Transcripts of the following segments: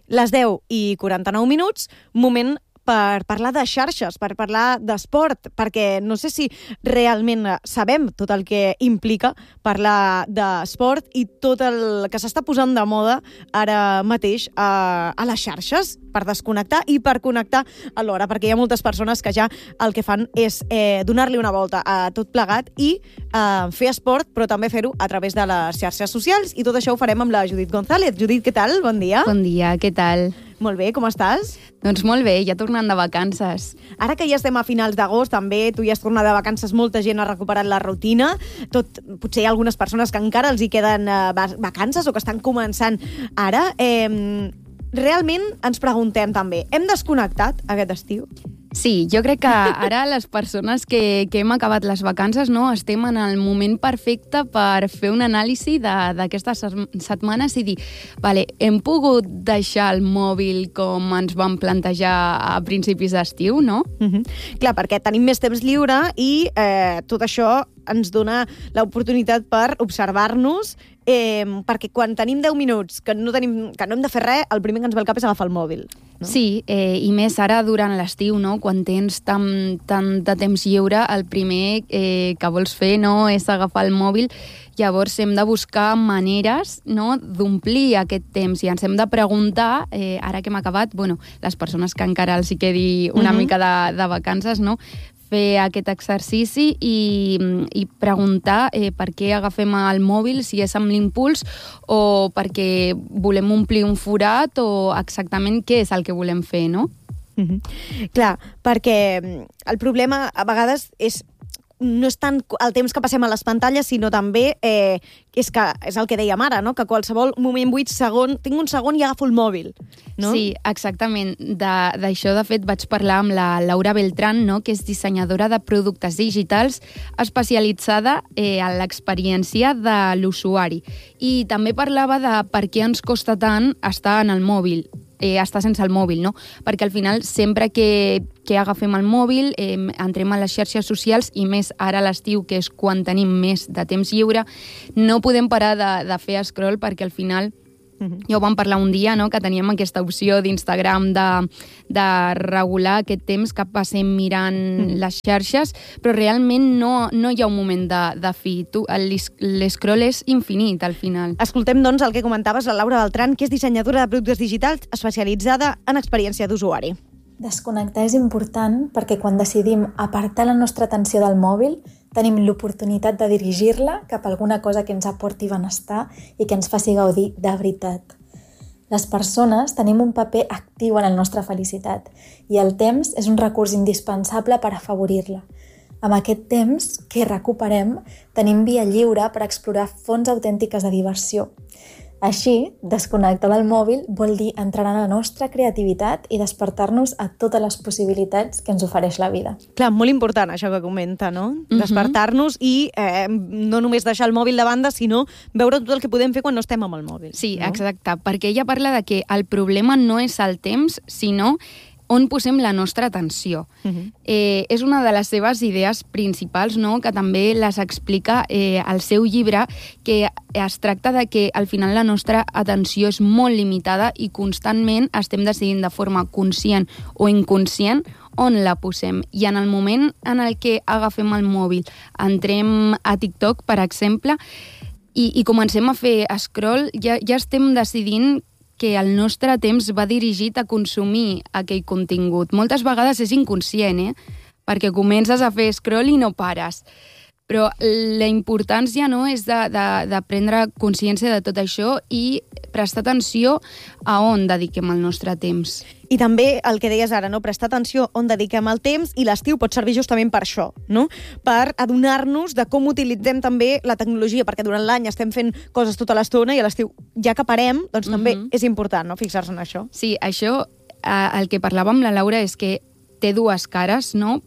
Les 10:49, moment per parlar de xarxes, per parlar d'esport, perquè no sé si realment sabem tot el que implica parlar d'esport i tot el que s'està posant de moda ara mateix a les xarxes per desconnectar i per connectar alhora, perquè hi ha moltes persones que ja el que fan és donar-li una volta a tot plegat i fer esport, però també fer-ho a través de les xarxes socials, i tot això ho farem amb la Judit González. Judit, què tal? Bon dia. Bon dia, què tal? Molt bé, com estàs? Doncs molt bé, ja tornant de vacances. Ara que ja estem a finals d'agost, també tu ja has tornat de vacances, molta gent ha recuperat la rutina, potser hi ha algunes persones que encara els hi queden vacances o que estan començant ara. Realment ens preguntem també, hem desconnectat aquest estiu? Sí, jo crec que ara les persones que hem acabat les vacances estem en el moment perfecte per fer un anàlisi d'aquestes setmanes i dir, vale, hem pogut deixar el mòbil com ens vam plantejar a principis d'estiu, no? Clar, perquè tenim més temps lliure i tot això ens dona l'oportunitat per observar-nos, perquè quan tenim 10 minuts que no hem de fer res, el primer que ens ve al cap és agafar el mòbil. No? Sí, i més ara durant l'estiu, no? Quan tens tant de temps lliure, el primer que vols fer és agafar el mòbil. Llavors hem de buscar maneres d'omplir aquest temps i ens hem de preguntar, ara que hem acabat, les persones que encara els hi quedi una mica de vacances, fer aquest exercici i preguntar per què agafem el mòbil, si és amb l'impuls o perquè volem omplir un forat o exactament què és el que volem fer, no? Clar, perquè el problema a vegades no és tant el temps que passem a les pantalles, sinó també és el que dèiem ara, que qualsevol moment buit, tinc un segon i agafo el mòbil. No? Sí, exactament. D'això, de fet, vaig parlar amb la Laura Beltrán, que és dissenyadora de productes digitals especialitzada en l'experiència de l'usuari. I també parlava de per què ens costa tant estar en el mòbil, estar sense el mòbil, no? Perquè al final sempre que agafem el mòbil entrem a les xarxes socials i més ara a l'estiu, que és quan tenim més de temps lliure, no podem parar de fer scroll perquè al final ja ho vam parlar un dia, que teníem aquesta opció d'Instagram de regular aquest temps que passem mirant les xarxes, però realment no hi ha un moment de fi. L'escroll és infinit al final. Escoltem, doncs, el que comentaves, la Laura Beltrán, que és dissenyadora de productes digitals especialitzada en experiència d'usuari. Desconnectar és important perquè quan decidim apartar la nostra atenció del mòbil tenim l'oportunitat de dirigir-la cap a alguna cosa que ens aporti benestar i que ens faci gaudir de veritat. Les persones tenim un paper actiu en la nostra felicitat i el temps és un recurs indispensable per afavorir-la. Amb aquest temps que recuperem tenim via lliure per explorar fonts autèntiques de diversió. Així, desconnectar del mòbil vol dir entrar en la nostra creativitat i despertar-nos a totes les possibilitats que ens ofereix la vida. Clar, molt important això que comenta, no? Despertar-nos i no només deixar el mòbil de banda, sinó veure tot el que podem fer quan no estem amb el mòbil. Sí, exacte, perquè ella parla de que el problema no és el temps, sinó on posem la nostra atenció. És una de les seves idees principals, que també les explica al seu llibre, que es tracta de que al final la nostra atenció és molt limitada i constantment estem decidint de forma conscient o inconscient on la posem. I en el moment en el que agafem el mòbil, entrem a TikTok, per exemple, i comencem a fer scroll, ja estem decidint que el nostre temps va dirigit a consumir aquell contingut. Moltes vegades és inconscient, perquè comences a fer scroll i no pares. Però la importància és de prendre consciència de tot això i prestar atenció a on dediquem el nostre temps. I també el que deies ara, prestar atenció on dediquem el temps, i l'estiu pot servir justament per això, per adonar-nos de com utilitzem també la tecnologia, perquè durant l'any estem fent coses tota l'estona i a l'estiu, ja que parem, doncs també és important fixar-se en això. Sí, això, el que parlava amb la Laura és que té dues cares, no?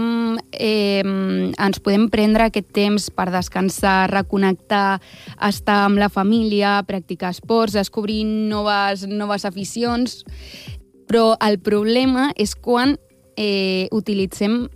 Ens podem prendre aquest temps per descansar, reconnectar, estar amb la família, practicar esports, descobrir noves aficions, però el problema és quan utilitzem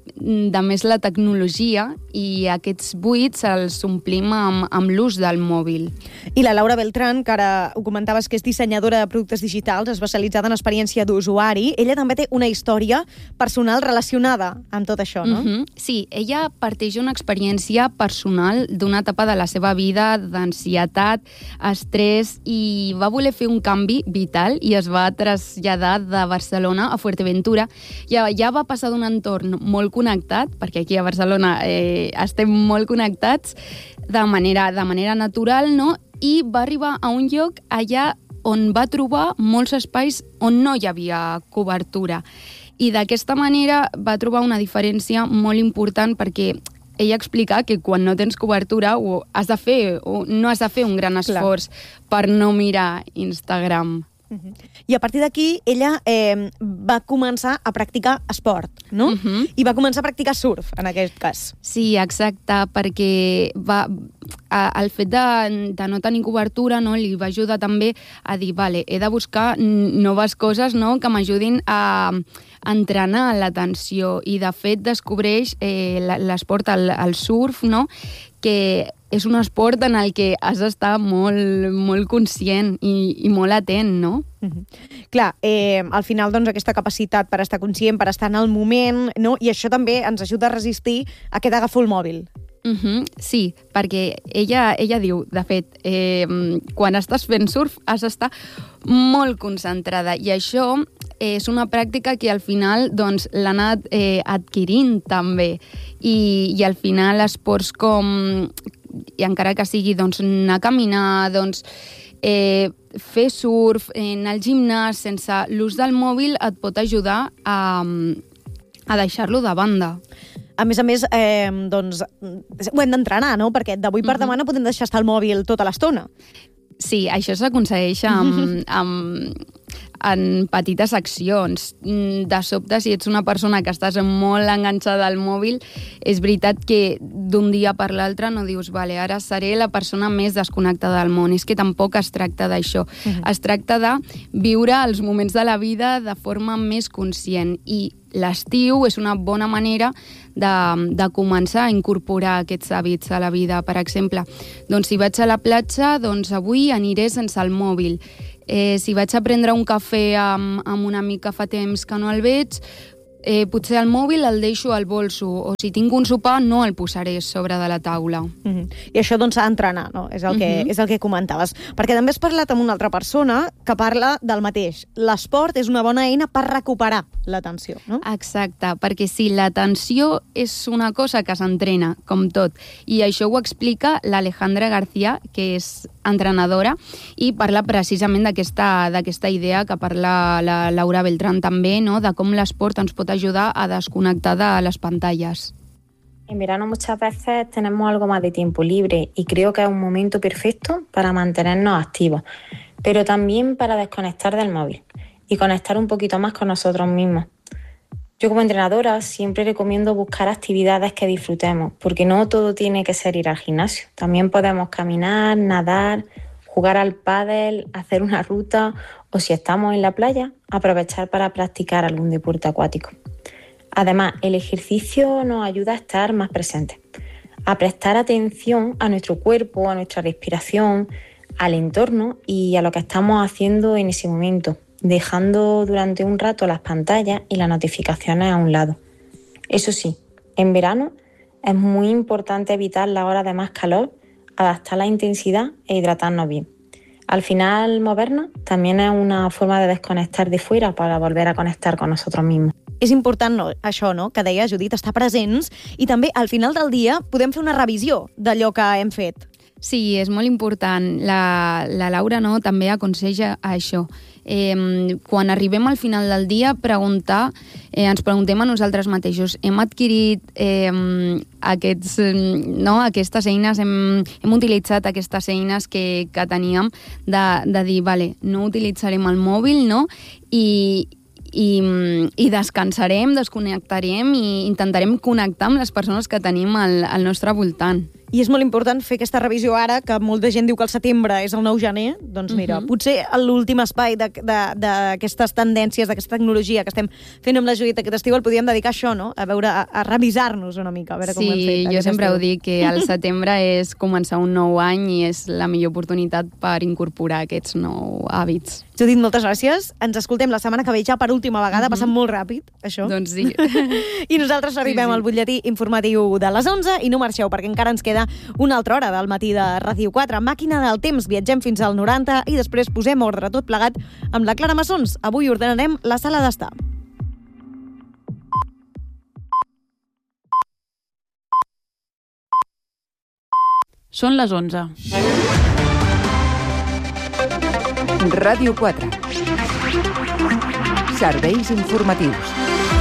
de més la tecnologia i aquests buits els omplim amb l'ús del mòbil. I la Laura Beltrán, que ara ho comentaves, que és dissenyadora de productes digitals, especialitzada en experiència d'usuari, ella també té una història personal relacionada amb tot això, no? Sí, ella parteix d'una experiència personal d'una etapa de la seva vida d'ansietat, estrès, i va voler fer un canvi vital i es va traslladar de Barcelona a Fuerteventura. Ja va passar d'un entorn molt connectat, perquè aquí a Barcelona estem molt connectats de manera natural, no? I va arribar a un lloc allà on va trobar molts espais on no hi havia cobertura. I d'aquesta manera va trobar una diferència molt important, perquè ella explica que quan no tens cobertura no has de fer un gran esforç per no mirar Instagram. I a partir d'aquí ella va començar a practicar esport, no? I va començar a practicar surf, en aquest cas. Sí, exacte, perquè el fet de no tenir cobertura, no, li va ajudar també a dir, vale, he de buscar noves coses, no, que m'ajudin a entrenar l'atenció, i de fet descobreix l'esport, el surf, no, que és un esport en el que has d'estar molt conscient i molt atent, no? Clar, al final, doncs, aquesta capacitat per estar conscient, per estar en el moment, no? I això també ens ajuda a resistir a que t'agafo el mòbil. Sí, perquè ella diu, de fet, quan estàs fent surf has d'estar molt concentrada, i això és una pràctica que al final doncs, l'ha anat adquirint també, i al final esports com, i encara que sigui doncs, anar a caminar, doncs, fer surf, anar al gimnàs sense l'ús del mòbil et pot ajudar a deixar-lo de banda. A més, doncs, ho hem d'entrenar, no? Perquè d'avui per demà no podem deixar estar el mòbil tota l'estona. Sí, això s'aconsegueix en petites accions. De sobte, si ets una persona que estàs molt enganxada al mòbil, és veritat que d'un dia per l'altre no dius, vale, ara seré la persona més desconnectada del món. És que tampoc es tracta d'això. Es tracta de viure els moments de la vida de forma més conscient, i l'estiu és una bona manera de començar a incorporar aquests hàbits a la vida. Per exemple, doncs, si vaig a la platja, doncs avui aniré sense el mòbil. Si vaig a prendre un cafè amb un amic que fa temps que no el veig, potser el mòbil el deixo al bolso, o si tinc un sopar no el posaré sobre de la taula. I això doncs s'ha d'entrenar, no? És el que comentaves. Perquè també has parlat amb una altra persona que parla del mateix. L'esport és una bona eina per recuperar l'atenció, no? Exacte, perquè sí, l'atenció és una cosa que s'entrena, com tot. I això ho explica l'Alejandra García, que és entrenadora, i parla precisament d'aquesta idea que parla la Laura Beltrán també, no? De com l'esport ens pot ayudar a desconectar de las pantallas. En verano muchas veces tenemos algo más de tiempo libre y creo que es un momento perfecto para mantenernos activos, pero también para desconectar del móvil y conectar un poquito más con nosotros mismos. Yo como entrenadora siempre recomiendo buscar actividades que disfrutemos, porque no todo tiene que ser ir al gimnasio. También podemos caminar, nadar, jugar al pádel, hacer una ruta, o si estamos en la playa, aprovechar para practicar algún deporte acuático. Además, el ejercicio nos ayuda a estar más presentes, a prestar atención a nuestro cuerpo, a nuestra respiración, al entorno y a lo que estamos haciendo en ese momento, dejando durante un rato las pantallas y las notificaciones a un lado. Eso sí, en verano es muy importante evitar las horas de más calor, adaptar la intensidad e hidratarnos bien. Al final, movernos también es una forma de desconectar de fuera para volver a conectar con nosotros mismos. És important això, no?, que deia Judit, estar presents, i també al final del dia podem fer una revisió d'allò que hem fet. Sí, és molt important. La Laura, no, també aconsella això. Quan arribem al final del dia, ens preguntem a nosaltres mateixos, hem adquirit aquestes eines, hem utilitzat aquestes eines que teníem, de dir, vale, no utilitzarem el mòbil, no?, i descansarem, desconnectarem i intentarem connectar amb les persones que tenim al nostre voltant. I és molt important fer aquesta revisió ara, que molta gent diu que el setembre és el nou gener, doncs mira, potser l'últim espai d'aquestes tendències, d'aquesta tecnologia que estem fent amb la Judit aquest estiu el podíem dedicar a això, no? A veure, a revisar-nos una mica, a veure com ho hem fet. Sí, jo sempre ho dic, que el setembre és començar un nou any i és la millor oportunitat per incorporar aquests nous hàbits. Judit, moltes gràcies. Ens escoltem la setmana que ve ja per última vegada, passant molt ràpid, això. Doncs sí. I nosaltres arribem al butlletí informatiu de les 11 i no marxeu, perquè encara ens queda una altra hora del matí de Ràdio 4. Màquina del temps, viatgem fins al 90 i després posem ordre tot plegat amb la Clara Massons. Avui ordenarem la sala d'estar. Són les 11. Ràdio 4. Serveis informatius.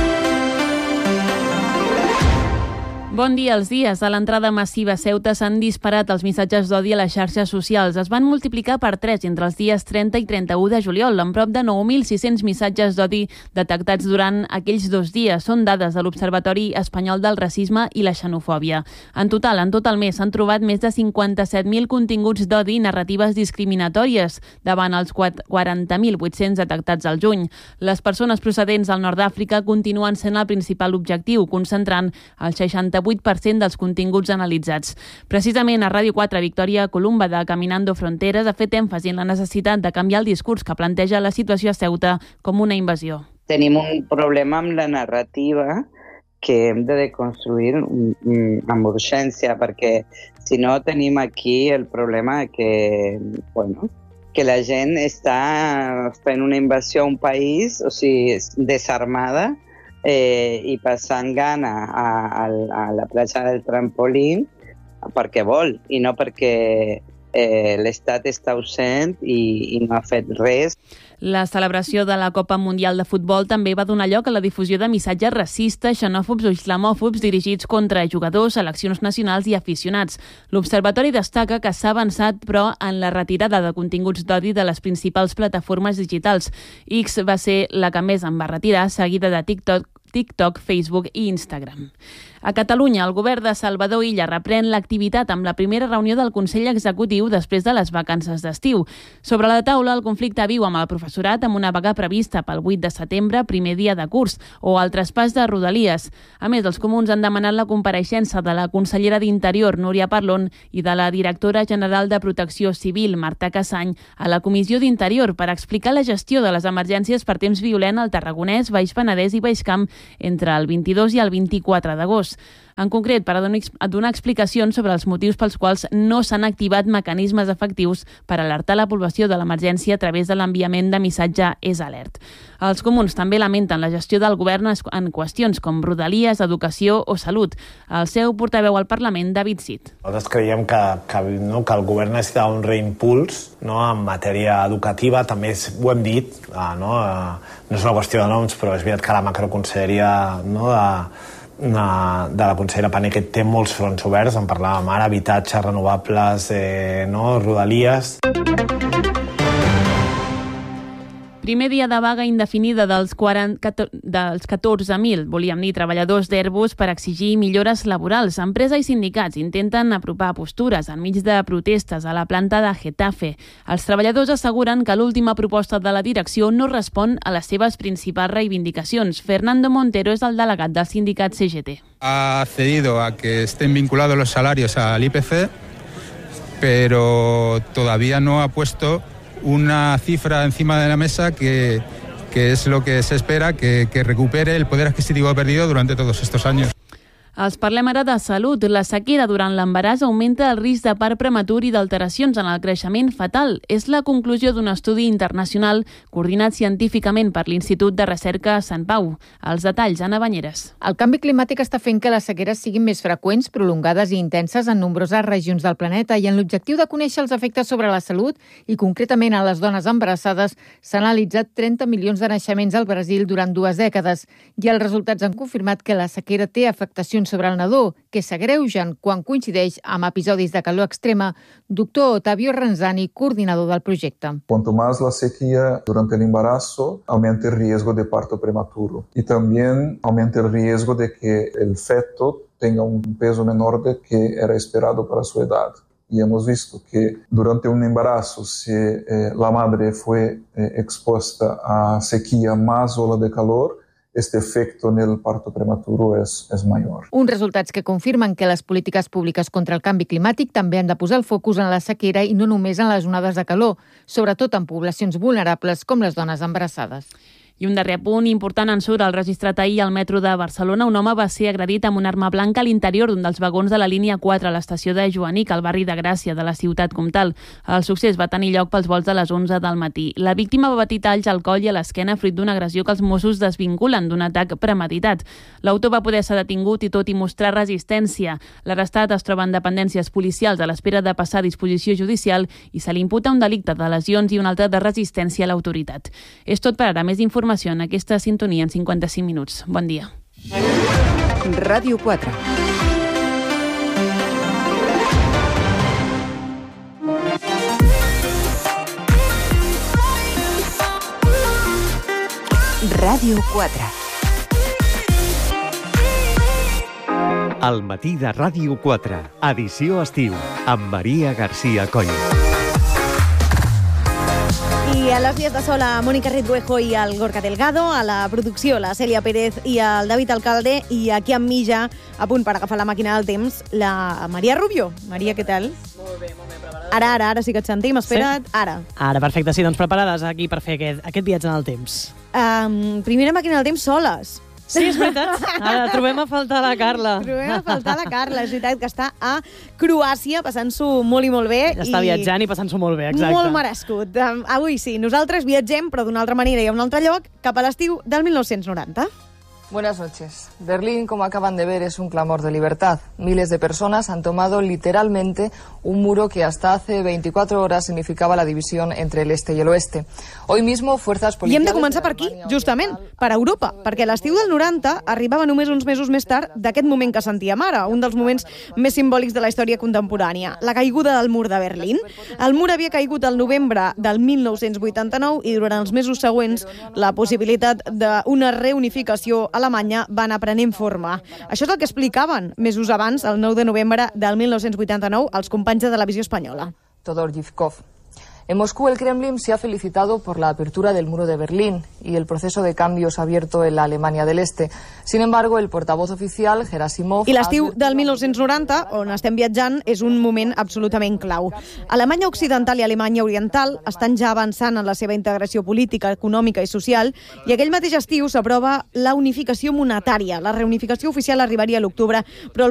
Bon dia. Els dies de l'entrada massiva a Ceuta s'han disparat els missatges d'odi a les xarxes socials. Es van multiplicar per 3 entre els dies 30 i 31 de juliol, amb prop de 9.600 missatges d'odi detectats durant aquells 2 dies. Són dades de l'Observatori Espanyol del Racisme i la Xenofòbia. En total, en tot el mes, s'han trobat més de 57.000 continguts d'odi i narratives discriminatòries, davant els 40.800 detectats al juny. Les persones procedents del nord d'Àfrica continuen sent el principal objectiu, concentrant el 68% dels continguts analitzats. Precisament a Ràdio 4, Victòria Columba de Caminando Fronteres ha fet èmfasi en la necessitat de canviar el discurs que planteja la situació a Ceuta com una invasió. Tenim un problema amb la narrativa que hem de deconstruir amb urgència, perquè si no tenim aquí el problema que la gent està fent una invasió a un país, o sigui, desarmada, i passant gana a la platja del trampolín perquè vol i no perquè l'Estat està ausent i no ha fet res. La celebració de la Copa Mundial de Futbol també va donar lloc a la difusió de missatges racistes, xenòfobs o islamòfobs dirigits contra jugadors, seleccions nacionals i aficionats. L'Observatori destaca que s'ha avançat, però, en la retirada de continguts d'odi de les principals plataformes digitals. X va ser la que més en va retirar, seguida de TikTok, Facebook i Instagram. A Catalunya, el govern de Salvador Illa reprèn l'activitat amb la primera reunió del Consell Executiu després de les vacances d'estiu. Sobre la taula, el conflicte viu amb el professorat amb una vaga prevista pel 8 de setembre, primer dia de curs, o el traspàs de Rodalies. A més, els comuns han demanat la compareixença de la consellera d'Interior, Núria Parlon, i de la directora general de Protecció Civil, Marta Cassany, a la Comissió d'Interior per explicar la gestió de les emergències per temps violent al Tarragonès, Baix Penedès i Baix Camp entre el 22 i el 24 d'agost. En concret, per a donar explicacions sobre els motius pels quals no s'han activat mecanismes efectius per alertar la població de l'emergència a través de l'enviament de missatge EsAlert. Els comuns també lamenten la gestió del govern en qüestions com Rodalies, educació o salut. El seu portaveu al Parlament, David Cid. Nosaltres creiem que el govern necessita un reimpuls en matèria educativa, també ho hem dit, no és una qüestió de noms, però és veritat que la macroconselleria de la consellera Paneque té molts fronts oberts, en parlàvem ara, habitatge, renovables, Rodalies. Primer dia de vaga indefinida dels 14.000, volíem dir, treballadors d'Airbus per exigir millores laborals. Empresa i sindicats intenten apropar postures enmig de protestes a la planta de Getafe. Els treballadors asseguren que l'última proposta de la direcció no respon a les seves principals reivindicacions. Fernando Montero és el delegat del sindicat CGT. Ha cedido a que estén vinculados los salarios al IPC, pero todavía no ha puesto una cifra encima de la mesa que es lo que se espera, que recupere el poder adquisitivo perdido durante todos estos años. Els parlem ara de salut. La sequera durant l'embaràs augmenta el risc de part prematur i d'alteracions en el creixement fetal. És la conclusió d'un estudi internacional coordinat científicament per l'Institut de Recerca Sant Pau. Els detalls, Anna Banyeres. El canvi climàtic està fent que les sequeres siguin més freqüents, prolongades i intenses en nombroses regions del planeta, i en l'objectiu de conèixer els efectes sobre la salut i concretament a les dones embarassades s'han analitzat 30 milions de naixements al Brasil durant 2 dècades, i els resultats han confirmat que la sequera té afectacions sobre el nadó, que s'agreugen quan coincideix amb episodis de calor extrema. Doctor Otavio Ranzani, coordinador del proyecto. Cuanto más la sequía durante el embarazo, aumenta el riesgo de parto prematuro y también aumenta el riesgo de que el feto tenga un peso menor del que era esperado para su edad. Y hemos visto que durante un embarazo, si la madre fue expuesta a sequía más ola de calor, este efecto en el parto prematuro és mayor. Uns resultats que confirmen que les polítiques públiques contra el canvi climàtic també han de posar el focus en la sequera i no només en les onades de calor, sobretot en poblacions vulnerables com les dones embarassades. I un darrer punt important en surt el registrat ahir al metro de Barcelona. Un home va ser agredit amb una arma blanca a l'interior d'un dels vagons de la línia 4 a l'estació de Joanic, al barri de Gràcia de la ciutat comtal. El succés va tenir lloc pels volts de les 11 del matí. La víctima va patir talls al coll i a l'esquena fruit d'una agressió que els Mossos desvinculen d'un atac premeditat. L'autor va poder ser detingut i tot i mostrar resistència. L'arrestat es troba en dependències policials a l'espera de passar a disposició judicial i se li imputa un delicte de lesions i un altre de resistència a l'autoritat. És tot per ara. Més informació en aquesta sintonia en 55 minuts. Bon dia. Ràdio 4. Ràdio 4. Al matí de Ràdio 4, edició estiu, amb Maria García Coll. I a les vies de sol a Mónica Ridduejo i al Gorka Delgado, a la producció la Cèlia Pérez i el David Alcalde, i aquí amb mi ja, a punt per agafar la màquina del temps, la Maria Rubio. Maria, què tal? Molt bé, preparada. Ara sí que et sentim, espera't, sí? Ara, perfecte, sí, doncs preparades aquí per fer aquest viatge en el temps. Primera màquina del temps soles. Sí, és veritat. Ara trobem a faltar la Carla. És veritat que està a Croàcia passant-s'ho molt i molt bé. Està viatjant i passant-s'ho molt bé, exacte. Molt merescut. Avui sí, nosaltres viatgem, però d'una altra manera i a un altre lloc, cap a l'estiu del 1990. Buenas noches. Berlín, como acaban de ver, es un clamor de libertad. Miles de personas han tomado literalmente un muro que hasta hace 24 horas significaba la división entre el este y el oeste. Hoy mismo, fuerzas policiales... I hem de començar per aquí, justament, per Europa, perquè l'estiu del 90 arribava només uns mesos més tard d'aquest moment que sentíem ara, un dels moments més simbòlics de la història contemporània, la caiguda del mur de Berlín. El mur havia caigut el novembre del 1989 i durant els mesos següents la possibilitat d'una reunificació Alemanya va anar prenent forma. Això és el que explicaven mesos abans, el 9 de novembre del 1989, els companys de Televisió Espanyola. Todor Zhivkov. En Moscú, el Kremlin se ha felicitado por la apertura del muro de Berlín y el proceso de cambios abierto en la Alemania del Este. Sin embargo, el portavoz oficial, Gerasimov... I l'estiu del 1990, on estem viatjant, és un moment absolutament clau. Alemanya Occidental i Alemanya Oriental estan ja avançant en la seva integració política, econòmica i social, i aquell mateix estiu s'aprova la unificació monetària. La reunificació oficial arribaria a l'octubre, però el